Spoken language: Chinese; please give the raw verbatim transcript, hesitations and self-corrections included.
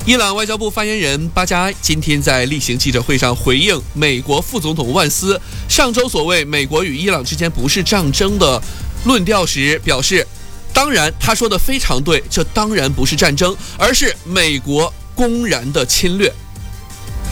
伊朗外交部发言人巴加埃今天在例行记者会上回应美国副总统万斯上周所谓美国与伊朗之间不是战争的论调时表示，当然他说的非常对，这当然不是战争，而是美国公然的侵略。